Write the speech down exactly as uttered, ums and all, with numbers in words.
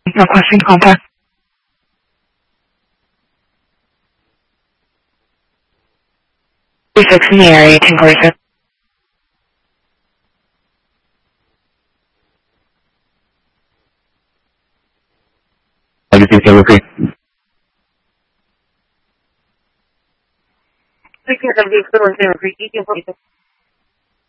Requesting contact. Six in the area, ten forty-six. I just need to repeat. Six in the repeat, eighteen forty-six.